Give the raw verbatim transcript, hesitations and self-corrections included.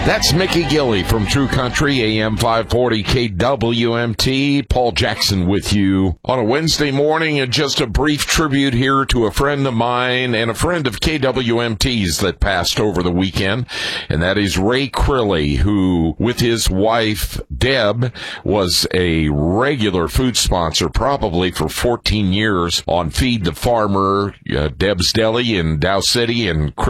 That's Mickey Gilley from True Country, A M five forty K W M T. Paul Jackson with you on a Wednesday morning, and just a brief tribute here to a friend of mine and a friend of K W M T's that passed over the weekend, and that is Ray Crilly, who, with his wife, Deb, was a regular food sponsor probably for fourteen years on Feed the Farmer, uh, Deb's Deli in Dow City, and